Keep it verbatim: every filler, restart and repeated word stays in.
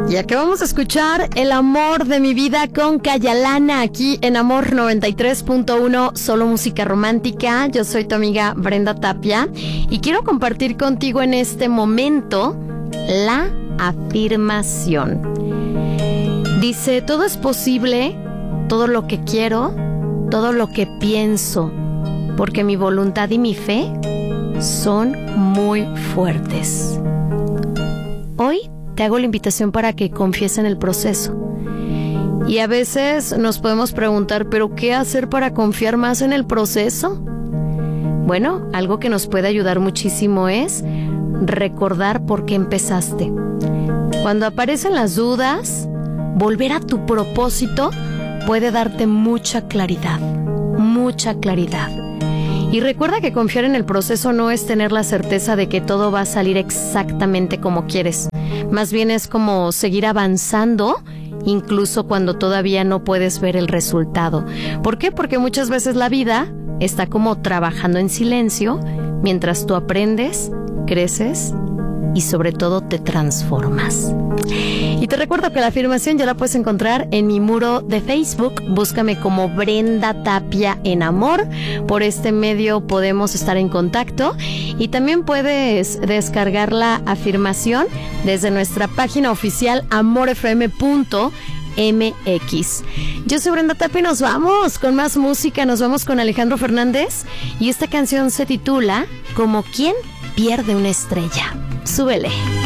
Y aquí vamos a escuchar El amor de mi vida con Kayalana aquí en Amor noventa y tres punto uno, solo música romántica. Yo soy tu amiga Brenda Tapia y quiero compartir contigo en este momento la afirmación. Dice, todo es posible, todo lo que quiero, todo lo que pienso, porque mi voluntad y mi fe son muy fuertes. Hoy te hago la invitación para que confíes en el proceso. Y a veces nos podemos preguntar, ¿pero qué hacer para confiar más en el proceso? Bueno, algo que nos puede ayudar muchísimo es recordar por qué empezaste. Cuando aparecen las dudas, volver a tu propósito puede darte mucha claridad, mucha claridad. Y recuerda que confiar en el proceso no es tener la certeza de que todo va a salir exactamente como quieres. Más bien es como seguir avanzando, incluso cuando todavía no puedes ver el resultado. ¿Por qué? Porque muchas veces la vida está como trabajando en silencio mientras tú aprendes, creces y sobre todo te transformas. Y te recuerdo que la afirmación ya la puedes encontrar en mi muro de Facebook. Búscame como Brenda Tapia en Amor. Por este medio podemos estar en contacto. Y también puedes descargar la afirmación desde nuestra página oficial amor f m punto m x. Yo soy Brenda Tapia y nos vamos con más música. Nos vamos con Alejandro Fernández. Y esta canción se titula Como quien pierde una estrella. Súbele.